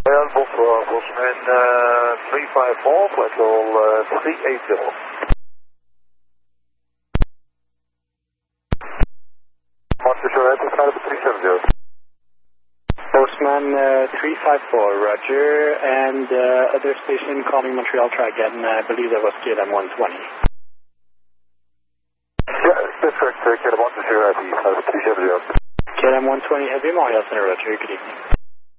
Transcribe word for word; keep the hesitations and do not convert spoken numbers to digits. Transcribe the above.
And bonsoir, Bosman uh, three five four, flight level uh, three eight zero. Monster Rapid, flight level three seven zero. Postman uh, three five four, roger, and uh, other station calling Montreal, try again, I believe that was K L M one twenty. Yeah, that's correct, K L M Monster Rapid, flight level three seven zero. K L M one twenty Heavy, Montreal Center, roger, good evening.